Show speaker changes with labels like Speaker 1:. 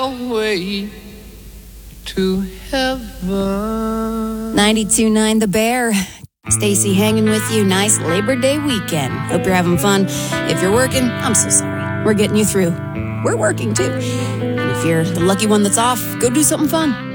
Speaker 1: way to heaven.
Speaker 2: 92.9 The Bear. Stacy hanging with you. Nice Labor Day weekend. Hope you're having fun. If you're working, I'm so sorry. We're getting you through. We're working too. And if you're the lucky one that's off, go do something fun.